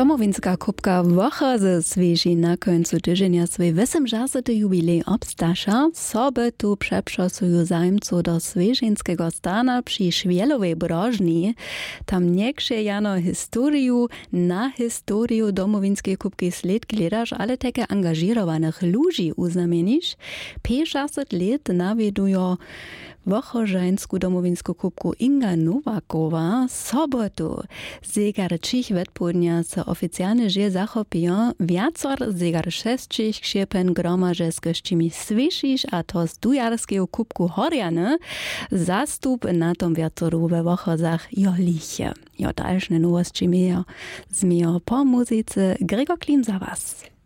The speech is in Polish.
Domowinska kubka wocha ze swieži na końcu tygodnia swój 80. jubilej obstasza. Soby tu przeprzasują zajmcu do swieżeńskiego stana przy Szwielowej brożni. Tam nieksze jano na historiu domowinskiej kubki sled gledasz, ale takie angażowanych ludzi uznamienisz. 50 lat nawiedują wochożeńsku domowinsku kubku Inga Nowakowa. Sobotu zegar 3 wedpodnia se oficjalnie że zachopią wiacor zegar 6 krziepen gromarze z gościmi słyszysz, a to z dujarskiego kubku Horjany zastup na tom wiacoru we wochozach Joliche. Jo dalsze nowości zmieją po muzyce Gregor Klim za was.